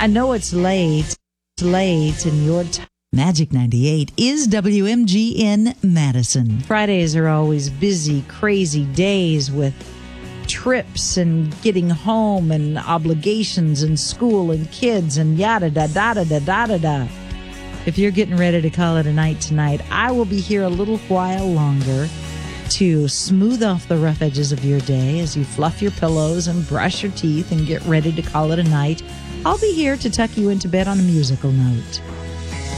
know it's late. It's late and your time. Magic 98 is WMGN Madison. Fridays are always busy, crazy days with trips and getting home and obligations and school and kids and yada da da da da da da da. If you're getting ready to call it a night tonight, I will be here a little while longer to smooth off the rough edges of your day as you fluff your pillows and brush your teeth and get ready to call it a night. I'll be here to tuck you into bed on a musical note.